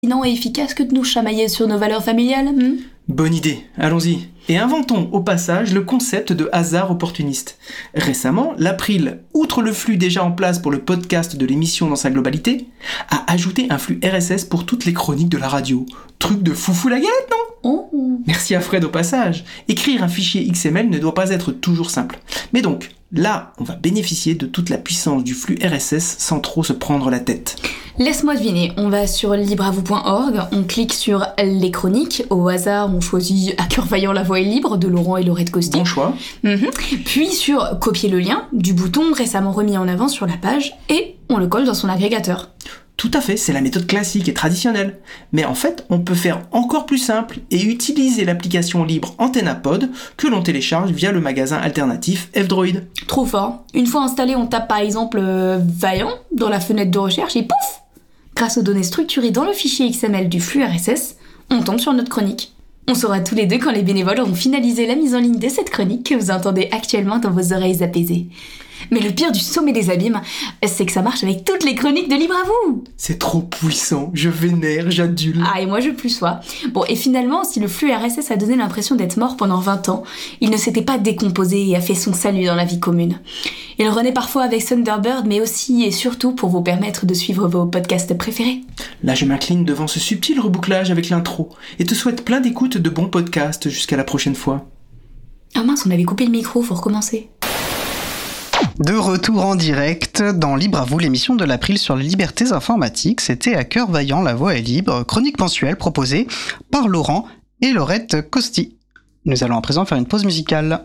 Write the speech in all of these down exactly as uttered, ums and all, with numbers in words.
pertinent et efficace que de nous chamailler sur nos valeurs familiales. hmm Bonne idée, allons-y. Et inventons au passage le concept de hasard opportuniste. Récemment, l'April, outre le flux déjà en place pour le podcast de l'émission dans sa globalité, a ajouté un flux R S S pour toutes les chroniques de la radio. Truc de foufou la galette, non ? Oh. Merci à Fred au passage. Écrire un fichier X M L ne doit pas être toujours simple. Mais donc, là, on va bénéficier de toute la puissance du flux R S S sans trop se prendre la tête. Laisse-moi deviner, on va sur libravou point org, on clique sur les chroniques, au hasard on choisit À cœur vaillant la voix est libre de Laurent et Laurette Costi. Bon choix. Mm-hmm. Puis sur copier le lien du bouton récemment remis en avant sur la page et on le colle dans son agrégateur. Tout à fait, c'est la méthode classique et traditionnelle. Mais en fait, on peut faire encore plus simple et utiliser l'application libre AntennaPod que l'on télécharge via le magasin alternatif F-Droid. Trop fort. Une fois installé, on tape par exemple euh, Vaillant dans la fenêtre de recherche et pouf ! Grâce aux données structurées dans le fichier X M L du flux R S S, on tombe sur notre chronique. On saura tous les deux quand les bénévoles auront finalisé la mise en ligne de cette chronique que vous entendez actuellement dans vos oreilles apaisées. Mais le pire du sommet des abîmes, c'est que ça marche avec toutes les chroniques de Libre à vous. C'est trop puissant, je vénère, j'adule. Ah, et moi je plus sois. Bon, et finalement, si le flux R S S a donné l'impression d'être mort pendant vingt ans, il ne s'était pas décomposé et a fait son salut dans la vie commune. Il renaît parfois avec Thunderbird, mais aussi et surtout pour vous permettre de suivre vos podcasts préférés. Là, je m'incline devant ce subtil rebouclage avec l'intro et te souhaite plein d'écoutes de bons podcasts jusqu'à la prochaine fois. Ah mince, on avait coupé le micro, faut recommencer. De retour en direct dans Libre à vous, l'émission de l'April sur les libertés informatiques. C'était À cœur vaillant, la voix est libre, chronique mensuelle proposée par Laurent et Laurette Costi. Nous allons à présent faire une pause musicale.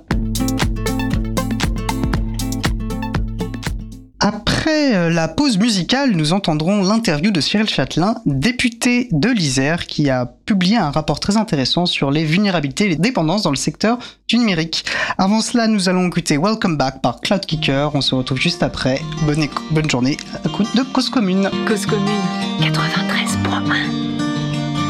Après la pause musicale, nous entendrons l'interview de Cyril Châtelain, député de l'Isère, qui a publié un rapport très intéressant sur les vulnérabilités et les dépendances dans le secteur du numérique. Avant cela, nous allons écouter Welcome Back par Cloudkicker. On se retrouve juste après. Bonne, éco- bonne journée à l'écoute de Cause Commune. Cause Commune, quatre-vingt-treize point un.